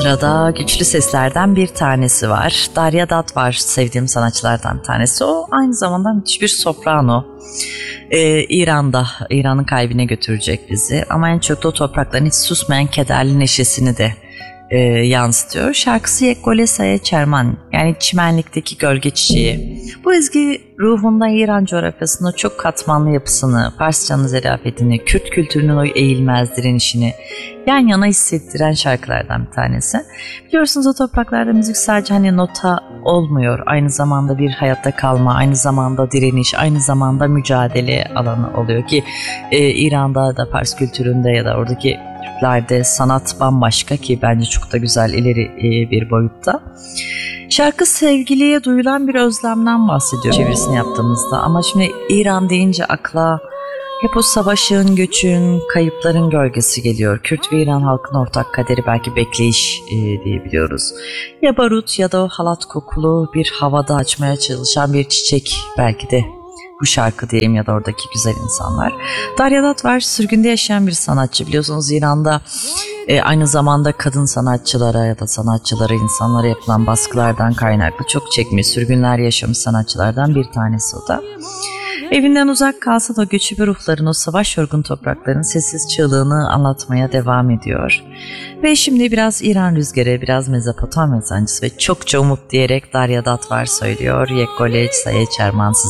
Sırada güçlü seslerden bir tanesi var. Darya Dutt var, sevdiğim sanatçılardan bir tanesi. O aynı zamanda müthiş bir soprano. İran'ın kalbine götürecek bizi. Ama en çok da o toprakların hiç susmayan kederli neşesini de yansıtıyor. Şarkısı Yeggole Saye Çerman, yani çimenlikteki gölge çiçeği. Bu ezgi ruhunda İran coğrafyasının çok katmanlı yapısını, Farsçanın zerafetini, Kürt kültürünün o eğilmez direnişini yan yana hissettiren şarkılardan bir tanesi. Biliyorsunuz o topraklarda müzik sadece hani nota olmuyor. Aynı zamanda bir hayatta kalma, aynı zamanda direniş, aynı zamanda mücadele alanı oluyor ki İran'da da Fars kültüründe ya da oradaki Türklerde sanat bambaşka ki bence çok da güzel ileri bir boyutta. Şarkı sevgiliye duyulan bir özlemden bahsediyor çevirisini yaptığımızda, ama şimdi İran deyince akla hep o savaşın, göçün, kayıpların gölgesi geliyor. Kürt ve İran halkının ortak kaderi belki bekleyiş diyebiliyoruz. Ya barut ya da o halat kokulu bir havada açmaya çalışan bir çiçek belki de bu şarkı diyeyim, ya da oradaki güzel insanlar. Darya Dutt var, sürgünde yaşayan bir sanatçı. Biliyorsunuz İran'da aynı zamanda kadın sanatçılara ya da sanatçılara, insanlara yapılan baskılardan kaynaklı çok çekmiş, sürgünler yaşamış sanatçılardan bir tanesi o da. Evinden uzak kalsa da göçebe ruhların o savaş yorgun toprakların sessiz çığlığını anlatmaya devam ediyor. Ve şimdi biraz İran rüzgarı, biraz Mezopotamya sancısı ve çokça umut diyerek Darya Dutt var söylüyor. Yeggole Saye Çerman